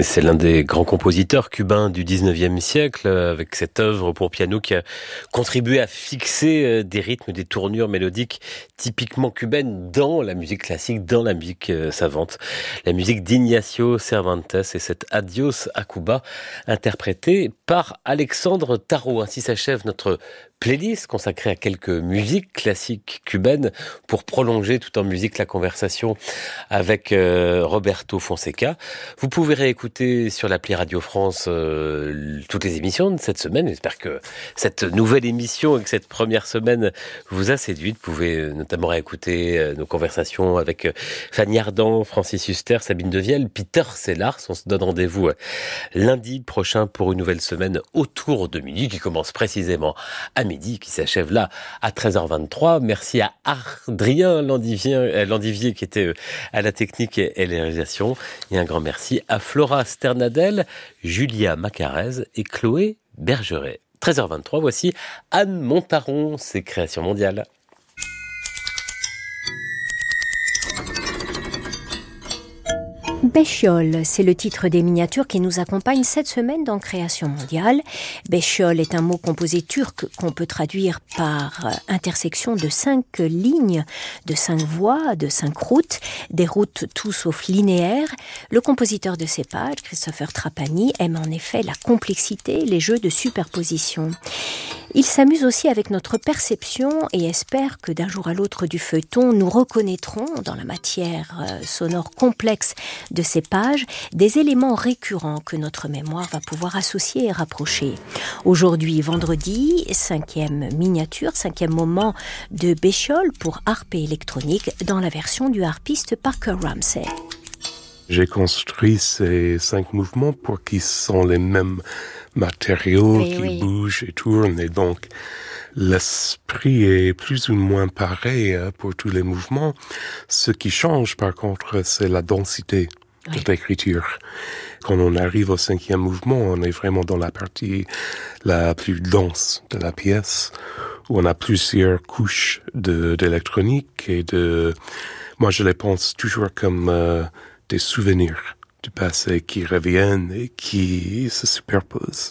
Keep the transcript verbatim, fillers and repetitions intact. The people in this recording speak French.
C'est l'un des grands compositeurs cubains du dix-neuvième siècle, avec cette œuvre pour piano qui a contribué à fixer des rythmes, des tournures mélodiques typiquement cubaines dans la musique classique, dans la musique savante. La musique d'Ignacio Cervantes et cet Adiós a Cuba, interprété par Alexandre Tarot. Ainsi s'achève notre playlist consacrée à quelques musiques classiques cubaines pour prolonger tout en musique la conversation avec euh, Roberto Fonseca. Vous pouvez réécouter sur l'appli Radio France euh, toutes les émissions de cette semaine. J'espère que cette nouvelle émission et que cette première semaine vous a séduite. Vous pouvez notamment réécouter euh, nos conversations avec euh, Fanny Ardant, Francis Huster, Sabine Devielle, Peter Sellars. On se donne rendez-vous euh, lundi prochain pour une nouvelle semaine autour de midi qui commence précisément à midi, qui s'achève là à treize heures vingt-trois. Merci à Adrien Landivier, Landivier qui était à la technique et la réalisation. Et un grand merci à Flora Sternadel, Julia Macarez et Chloé Bergeret. treize heures vingt-trois, voici Anne Montaron, ses créations mondiales. Béchiol, c'est le titre des miniatures qui nous accompagnent cette semaine dans Création mondiale. Béchiol est un mot composé turc qu'on peut traduire par intersection de cinq lignes, de cinq voies, de cinq routes, des routes tout sauf linéaires. Le compositeur de ces pages, Christopher Trapani, aime en effet la complexité, les jeux de superposition. Il s'amuse aussi avec notre perception et espère que d'un jour à l'autre du feuilleton, nous reconnaîtrons dans la matière sonore complexe de ces pages des éléments récurrents que notre mémoire va pouvoir associer et rapprocher. Aujourd'hui, vendredi, cinquième miniature, cinquième moment de Béchiol pour harpe électronique dans la version du harpiste Parker Ramsey. J'ai construit ces cinq mouvements pour qu'ils soient les mêmes matériaux oui, qui oui. bougent et tournent. Et donc, l'esprit est plus ou moins pareil pour tous les mouvements. Ce qui change, par contre, c'est la densité oui. de l'écriture. Quand on arrive au cinquième mouvement, on est vraiment dans la partie la plus dense de la pièce, où on a plusieurs couches de, d'électronique et de... Moi, je les pense toujours comme euh, des souvenirs du passé qui reviennent et qui se superposent.